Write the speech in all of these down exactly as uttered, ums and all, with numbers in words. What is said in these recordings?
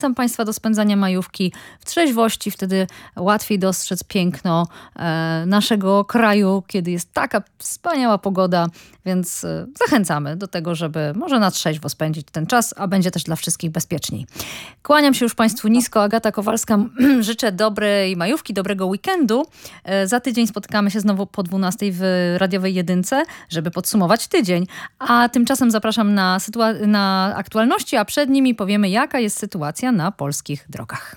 Zachęcam Państwa do spędzania majówki w trzeźwości, wtedy łatwiej dostrzec piękno e, naszego kraju, kiedy jest taka wspaniała pogoda, więc e, zachęcamy do tego, żeby może na trzeźwo spędzić ten czas, a będzie też dla wszystkich bezpieczniej. Kłaniam się już Państwu nisko. Agata Kowalska. Życzę dobrej majówki, dobrego weekendu. E, za tydzień spotykamy się znowu po dwunastej w Radiowej Jedynce, żeby podsumować tydzień. A tymczasem zapraszam na, sytua- na aktualności, a przed nimi powiemy, jaka jest sytuacja na polskich drogach.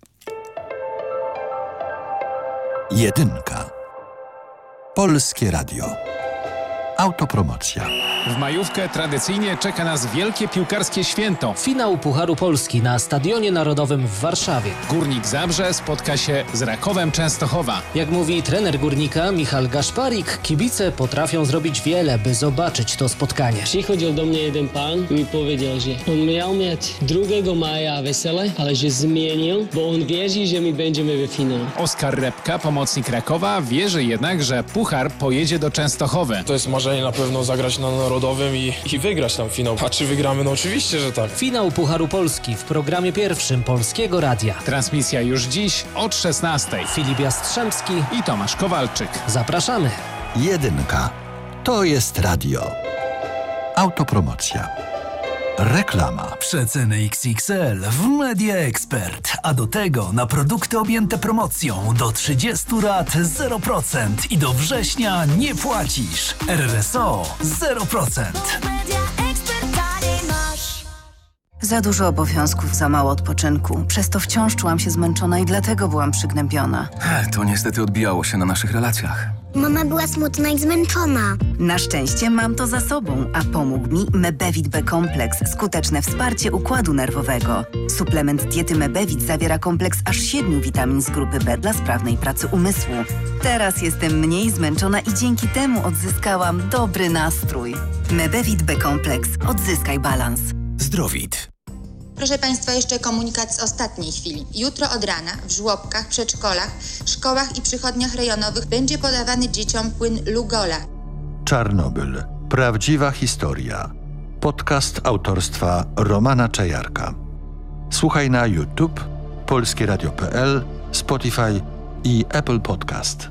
Jedynka. Polskie Radio. Autopromocja. W majówkę tradycyjnie czeka nas wielkie piłkarskie święto. Finał Pucharu Polski na Stadionie Narodowym w Warszawie. Górnik Zabrze spotka się z Rakowem Częstochowa. Jak mówi trener Górnika Michal Gaszparik, kibice potrafią zrobić wiele, by zobaczyć to spotkanie. Przychodził do mnie jeden pan i mi powiedział, że on miał mieć drugiego maja wesele, ale że zmienił, bo on wierzy, że my będziemy w finale. Oskar Repka, pomocnik Rakowa, wierzy jednak, że Puchar pojedzie do Częstochowy. To jest marzenie na pewno zagrać na Narodowym i, i wygrać tam finał. A czy wygramy? No oczywiście, że tak. Finał Pucharu Polski w programie pierwszym Polskiego Radia. Transmisja już dziś od szesnastej. Filip Jastrzębski i Tomasz Kowalczyk. Zapraszamy. Jedynka. To jest radio. Autopromocja. Reklama. Przeceny X X L w Media Expert. A do tego na produkty objęte promocją do trzydziestu rat zero procent i do września nie płacisz. R R S O zero procent. Za dużo obowiązków, za mało odpoczynku. Przez to wciąż czułam się zmęczona i dlatego byłam przygnębiona. To niestety odbijało się na naszych relacjach. Mama była smutna i zmęczona. Na szczęście mam to za sobą, a pomógł mi Mebevit B Kompleks. Skuteczne wsparcie układu nerwowego. Suplement diety Mebevit zawiera kompleks aż siedmiu witamin z grupy B dla sprawnej pracy umysłu. Teraz jestem mniej zmęczona i dzięki temu odzyskałam dobry nastrój. Mebevit B Kompleks. Odzyskaj balans. Zdrowit. Proszę Państwa, jeszcze komunikat z ostatniej chwili. Jutro od rana w żłobkach, przedszkolach, szkołach i przychodniach rejonowych będzie podawany dzieciom płyn Lugola. Czarnobyl. Prawdziwa historia. Podcast autorstwa Romana Czajarka. Słuchaj na YouTube, polskie radio kropka p l, Spotify i Apple Podcast.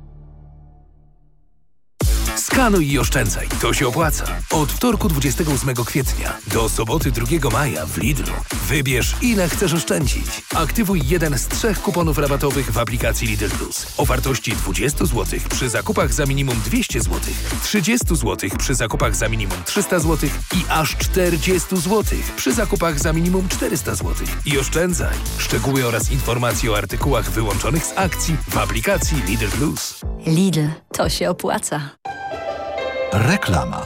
Skanuj i oszczędzaj. To się opłaca. Od wtorku dwudziestego ósmego kwietnia do soboty drugiego maja w Lidlu wybierz, ile chcesz oszczędzić. Aktywuj jeden z trzech kuponów rabatowych w aplikacji Lidl Plus o wartości dwadzieścia złotych przy zakupach za minimum dwieście złotych, trzydzieści złotych przy zakupach za minimum trzysta złotych i aż czterdzieści złotych przy zakupach za minimum czterysta złotych. I oszczędzaj. Szczegóły oraz informacje o artykułach wyłączonych z akcji w aplikacji Lidl Plus. Lidl, to się opłaca. Reklama.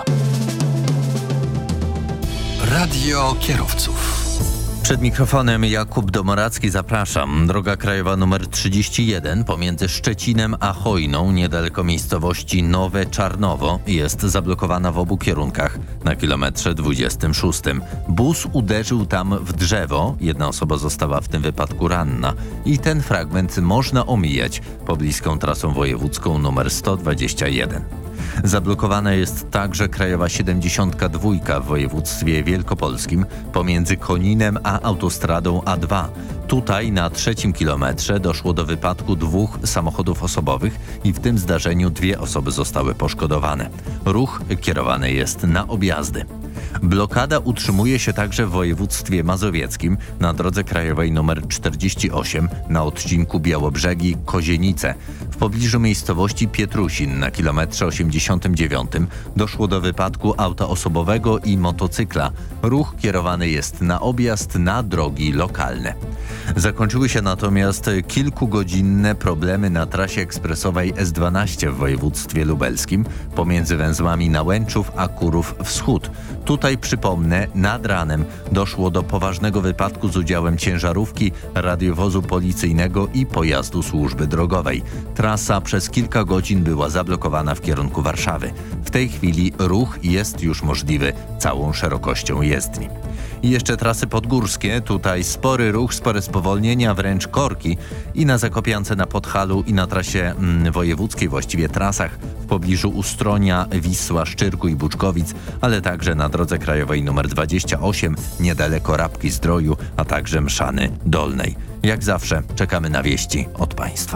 Radio kierowców. Przed mikrofonem Jakub Domoracki, zapraszam. Droga krajowa numer trzydzieści jeden pomiędzy Szczecinem a Chojną, niedaleko miejscowości Nowe Czarnowo, jest zablokowana w obu kierunkach na kilometrze dwudziestym szóstym. Bus uderzył tam w drzewo, jedna osoba została w tym wypadku ranna i ten fragment można omijać pobliską trasą wojewódzką numer sto dwadzieścia jeden. Zablokowana jest także krajowa siedemdziesiąt dwa w województwie wielkopolskim pomiędzy Koninem a autostradą A dwa. Tutaj na trzecim kilometrze doszło do wypadku dwóch samochodów osobowych i w tym zdarzeniu dwie osoby zostały poszkodowane. Ruch kierowany jest na objazdy. Blokada utrzymuje się także w województwie mazowieckim na drodze krajowej nr czterdzieści osiem na odcinku Białobrzegi-Kozienice. W pobliżu miejscowości Pietrusin na kilometrze osiemdziesiątym dziewiątym doszło do wypadku auta osobowego i motocykla. Ruch kierowany jest na objazd na drogi lokalne. Zakończyły się natomiast kilkugodzinne problemy na trasie ekspresowej S dwanaście w województwie lubelskim pomiędzy węzłami Nałęczów a Kurów Wschód. Tutaj, przypomnę, nad ranem doszło do poważnego wypadku z udziałem ciężarówki, radiowozu policyjnego i pojazdu służby drogowej. Trasa przez kilka godzin była zablokowana w kierunku Warszawy. W tej chwili ruch jest już możliwy całą szerokością jezdni. I jeszcze trasy podgórskie, tutaj spory ruch, spore spowolnienia, wręcz korki i na Zakopiance, na Podhalu i na trasie mm, wojewódzkiej, właściwie trasach w pobliżu Ustronia, Wisła, Szczyrku i Buczkowic, ale także na drodze krajowej nr dwadzieścia osiem, niedaleko Rabki Zdroju, a także Mszany Dolnej. Jak zawsze czekamy na wieści od Państwa.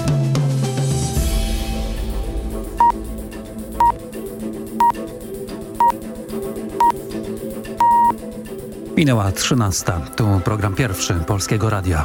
Minęła trzynasta. Tu program pierwszy Polskiego Radia.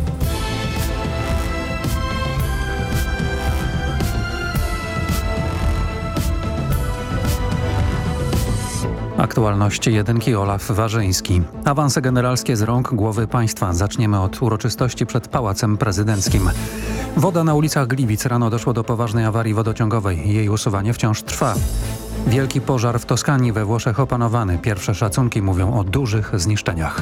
Aktualności jedynki Olaf Warzyński. Awanse generalskie z rąk głowy państwa. Zaczniemy od uroczystości przed Pałacem Prezydenckim. Woda na ulicach Gliwic. Rano doszło do poważnej awarii wodociągowej. Jej usuwanie wciąż trwa. Wielki pożar w Toskanii we Włoszech opanowany. Pierwsze szacunki mówią o dużych zniszczeniach.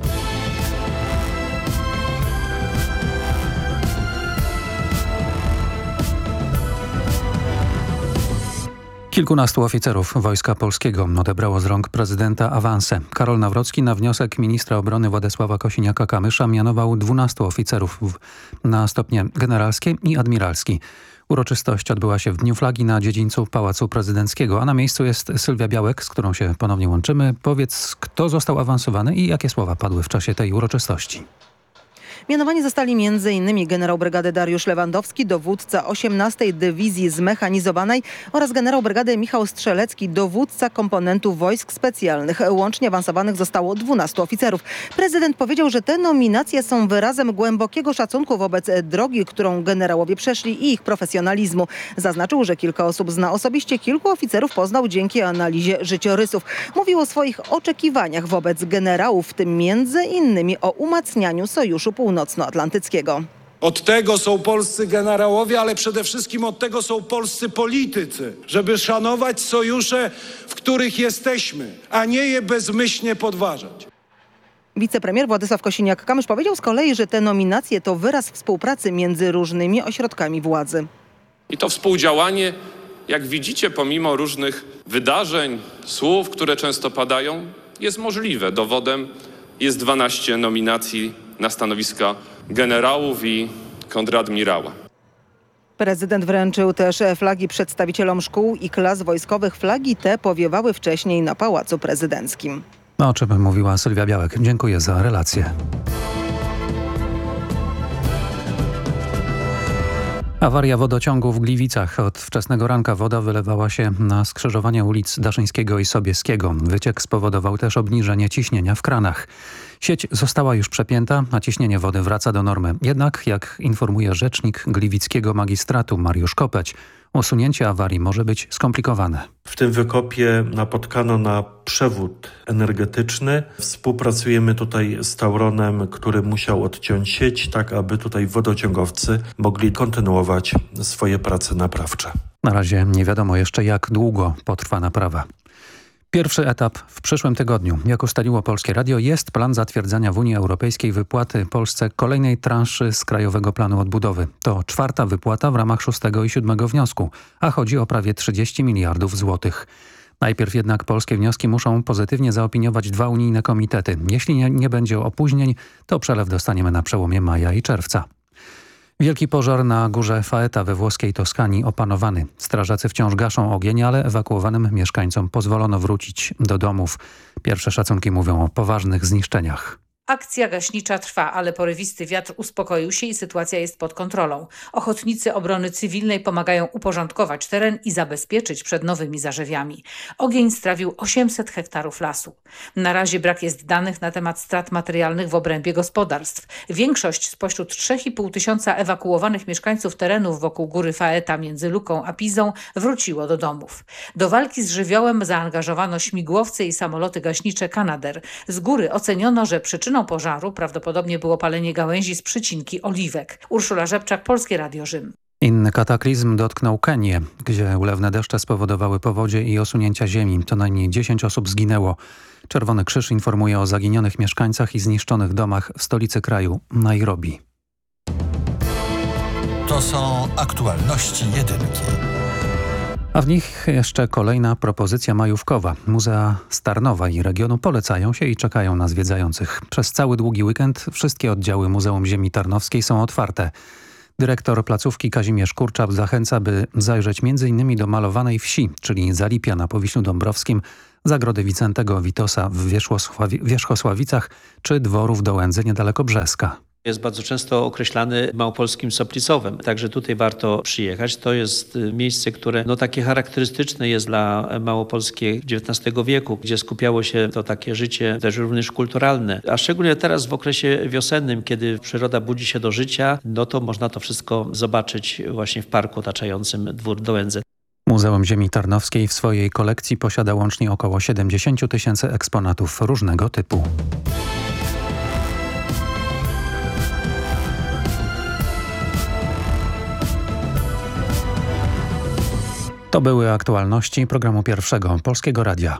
Kilkunastu oficerów Wojska Polskiego odebrało z rąk prezydenta awanse. Karol Nawrocki na wniosek ministra obrony Władysława Kosiniaka-Kamysza mianował dwunastu oficerów na stopnie generalskie i admiralski. Uroczystość odbyła się w Dniu Flagi na dziedzińcu Pałacu Prezydenckiego, a na miejscu jest Sylwia Białek, z którą się ponownie łączymy. Powiedz, kto został awansowany i jakie słowa padły w czasie tej uroczystości? Mianowani zostali m in generał brygady Dariusz Lewandowski, dowódca osiemnastej Dywizji Zmechanizowanej oraz generał brygady Michał Strzelecki, dowódca komponentów wojsk specjalnych. Łącznie awansowanych zostało dwunastu oficerów. Prezydent powiedział, że te nominacje są wyrazem głębokiego szacunku wobec drogi, którą generałowie przeszli i ich profesjonalizmu. Zaznaczył, że kilka osób zna osobiście, kilku oficerów poznał dzięki analizie życiorysów. Mówił o swoich oczekiwaniach wobec generałów, w tym między innymi o umacnianiu Sojuszu Północnoatlantyckiego. Od tego są polscy generałowie, ale przede wszystkim od tego są polscy politycy, żeby szanować sojusze, w których jesteśmy, a nie je bezmyślnie podważać. Wicepremier Władysław Kosiniak-Kamysz powiedział z kolei, że te nominacje to wyraz współpracy między różnymi ośrodkami władzy. I to współdziałanie, jak widzicie, pomimo różnych wydarzeń, słów, które często padają, jest możliwe. Dowodem jest dwanaście nominacji na stanowiska generałów i kontradmirała. Prezydent wręczył też flagi przedstawicielom szkół i klas wojskowych. Flagi te powiewały wcześniej na Pałacu Prezydenckim. No, o czym mówiła Sylwia Białek. Dziękuję za relację. Awaria wodociągu w Gliwicach. Od wczesnego ranka woda wylewała się na skrzyżowanie ulic Daszyńskiego i Sobieskiego. Wyciek spowodował też obniżenie ciśnienia w kranach. Sieć została już przepięta, a ciśnienie wody wraca do normy. Jednak, jak informuje rzecznik gliwickiego magistratu Mariusz Kopeć, usunięcie awarii może być skomplikowane. W tym wykopie napotkano na przewód energetyczny. Współpracujemy tutaj z Tauronem, który musiał odciąć sieć, tak aby tutaj wodociągowcy mogli kontynuować swoje prace naprawcze. Na razie nie wiadomo jeszcze, jak długo potrwa naprawa. Pierwszy etap w przyszłym tygodniu. Jak ustaliło Polskie Radio, jest plan zatwierdzenia w Unii Europejskiej wypłaty Polsce kolejnej transzy z Krajowego Planu Odbudowy. To czwarta wypłata w ramach szóstego i siódmego wniosku, a chodzi o prawie trzydzieści miliardów złotych. Najpierw jednak polskie wnioski muszą pozytywnie zaopiniować dwa unijne komitety. Jeśli nie, nie będzie opóźnień, to przelew dostaniemy na przełomie maja i czerwca. Wielki pożar na górze Faeta we włoskiej Toskanii opanowany. Strażacy wciąż gaszą ogień, ale ewakuowanym mieszkańcom pozwolono wrócić do domów. Pierwsze szacunki mówią o poważnych zniszczeniach. Akcja gaśnicza trwa, ale porywisty wiatr uspokoił się i sytuacja jest pod kontrolą. Ochotnicy obrony cywilnej pomagają uporządkować teren i zabezpieczyć przed nowymi zarzewiami. Ogień strawił osiemset hektarów lasu. Na razie brak jest danych na temat strat materialnych w obrębie gospodarstw. Większość spośród trzech i pół tysiąca ewakuowanych mieszkańców terenów wokół góry Faeta między Luką a Pizą wróciło do domów. Do walki z żywiołem zaangażowano śmigłowce i samoloty gaśnicze Canadair. Z góry oceniono, że przyczyną pożaru prawdopodobnie było palenie gałęzi z przycinki oliwek. Urszula Rzepczak, Polskie Radio Rzym. Inny kataklizm dotknął Kenię, gdzie ulewne deszcze spowodowały powodzie i osunięcia ziemi. To najmniej dziesięć osób zginęło. Czerwony Krzyż informuje o zaginionych mieszkańcach i zniszczonych domach w stolicy kraju, Nairobi. To są aktualności jedynki. A w nich jeszcze kolejna propozycja majówkowa. Muzea Starnowa i regionu polecają się i czekają na zwiedzających. Przez cały długi weekend wszystkie oddziały Muzeum Ziemi Tarnowskiej są otwarte. Dyrektor placówki Kazimierz Kurczap zachęca, by zajrzeć między innymi do malowanej wsi, czyli Zalipia na Powiślu Dąbrowskim, Zagrody Wicentego Witosa w Wierzchosławi- Wierzchosławicach czy dworów Dołędzy niedaleko Brzeska. Jest bardzo często określany małopolskim Soplicowem, także tutaj warto przyjechać. To jest miejsce, które no, takie charakterystyczne jest dla Małopolski dziewiętnastego wieku, gdzie skupiało się to takie życie też również kulturalne. A szczególnie teraz w okresie wiosennym, kiedy przyroda budzi się do życia, no to można to wszystko zobaczyć właśnie w parku otaczającym dwór Dołędzy. Muzeum Ziemi Tarnowskiej w swojej kolekcji posiada łącznie około siedemdziesiąt tysięcy eksponatów różnego typu. To były aktualności programu Pierwszego Polskiego Radia.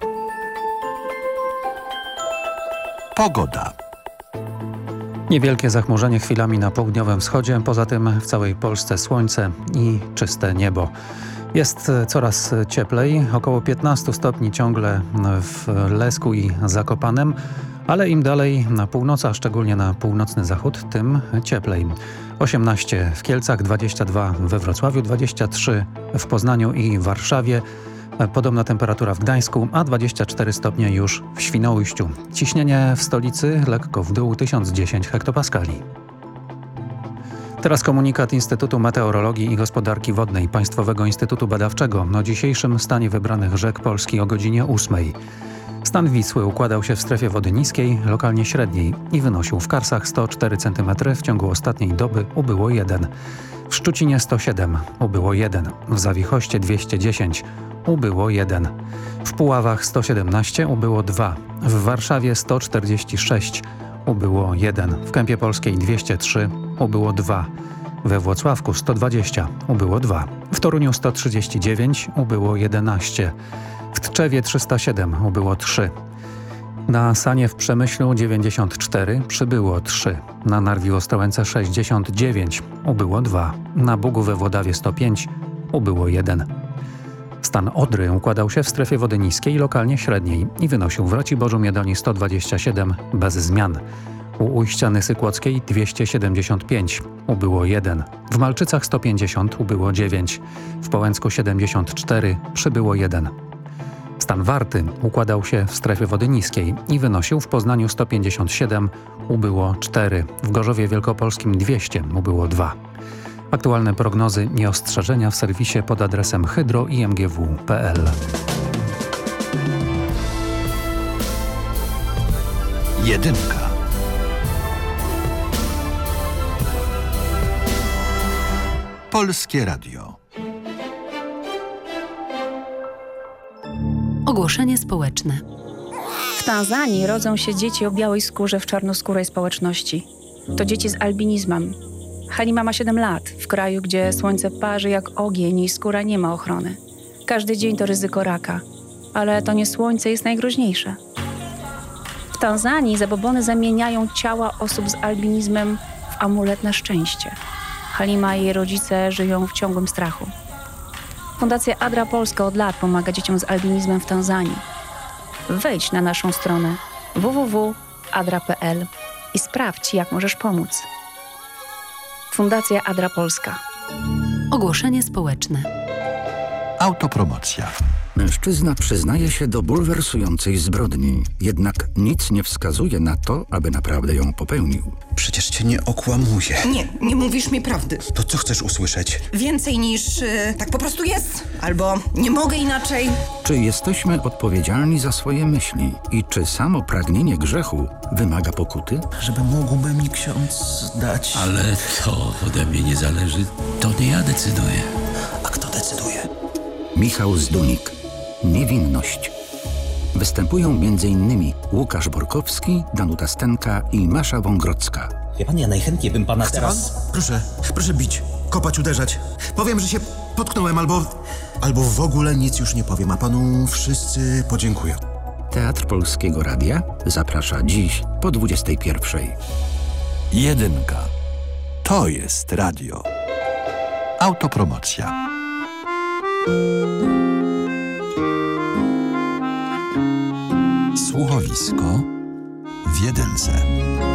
Pogoda. Niewielkie zachmurzenie chwilami na południowym wschodzie, poza tym w całej Polsce słońce i czyste niebo. Jest coraz cieplej, około piętnaście stopni ciągle w Lesku i Zakopanem, ale im dalej na północ, a szczególnie na północny zachód, tym cieplej. osiemnaście w Kielcach, dwadzieścia dwa we Wrocławiu, dwadzieścia trzy w Poznaniu i Warszawie. Podobna temperatura w Gdańsku, a dwadzieścia cztery stopnie już w Świnoujściu. Ciśnienie w stolicy lekko w dół, tysiąc dziesięć hektopaskali. Teraz komunikat Instytutu Meteorologii i Gospodarki Wodnej Państwowego Instytutu Badawczego o dzisiejszym stanie wybranych rzek Polski o godzinie ósmej. Stan Wisły układał się w strefie wody niskiej, lokalnie średniej i wynosił w Karsach sto cztery centymetry, w ciągu ostatniej doby ubyło jeden. W Szczucinie sto siedem, ubyło jeden. W Zawichoście dwieście dziesięć, ubyło jeden. W Puławach sto siedemnaście, ubyło dwa. W Warszawie sto czterdzieści sześć, ubyło jeden. W Kępie Polskiej dwieście trzy, ubyło dwa. We Włocławku sto dwadzieścia, ubyło dwa. W Toruniu sto trzydzieści dziewięć, ubyło jedenaście. W Tczewie trzysta siedem, ubyło trzy. Na Sanie w Przemyślu dziewięćdziesiąt cztery, przybyło trzy. Na Narwi Ostrołęce sześćdziesiąt dziewięć, ubyło dwa. Na Bugu we Włodawie sto pięć, ubyło jeden. Stan Odry układał się w strefie wody niskiej, lokalnie średniej i wynosił w Raciborzu Miedonie sto dwadzieścia siedem bez zmian. U ujścia Nysy Kłodzkiej dwieście siedemdziesiąt pięć, ubyło jeden. W Malczycach sto pięćdziesiąt, ubyło dziewięć. W Połęcku siedemdziesiąt cztery, przybyło jeden. Stan Warty układał się w strefie wody niskiej i wynosił w Poznaniu sto pięćdziesiąt siedem, ubyło cztery. W Gorzowie Wielkopolskim dwieście, ubyło dwa. Aktualne prognozy i ostrzeżenia w serwisie pod adresem hydro i m g w kropka p l. Jedynka. Polskie Radio. Ogłoszenie społeczne. W Tanzanii rodzą się dzieci o białej skórze w czarnoskórej społeczności. To dzieci z albinizmem. Halima ma siedem lat, w kraju, gdzie słońce parzy jak ogień i skóra nie ma ochrony. Każdy dzień to ryzyko raka, ale to nie słońce jest najgroźniejsze. W Tanzanii zabobony zamieniają ciała osób z albinizmem w amulet na szczęście. Halima i jej rodzice żyją w ciągłym strachu. Fundacja Adra Polska od lat pomaga dzieciom z albinizmem w Tanzanii. Wejdź na naszą stronę w w w kropka adra kropka p l i sprawdź, jak możesz pomóc. Fundacja Adra Polska. Ogłoszenie społeczne. Autopromocja. Mężczyzna przyznaje się do bulwersującej zbrodni, jednak nic nie wskazuje na to, aby naprawdę ją popełnił. Przecież cię nie okłamuję. Nie, nie mówisz mi prawdy. To co chcesz usłyszeć? Więcej niż yy, tak po prostu jest. Albo nie mogę inaczej. Czy jesteśmy odpowiedzialni za swoje myśli? I czy samo pragnienie grzechu wymaga pokuty? Żeby mógłby mi ksiądz dać... Ale to ode mnie nie zależy. To nie ja decyduję. A kto decyduje? Michał Zdunik. Niewinność. Występują między innymi Łukasz Borkowski, Danuta Stenka i Masza Wągrodzka. Wie pan, ja najchętniej bym pana Chce teraz... pan? Proszę, proszę bić, kopać, uderzać. Powiem, że się potknąłem albo... albo w ogóle nic już nie powiem, a panu wszyscy podziękują. Teatr Polskiego Radia zaprasza dziś po dwudziestej pierwszej. Jedynka. To jest radio. Autopromocja. Słuchowisko w jedynce.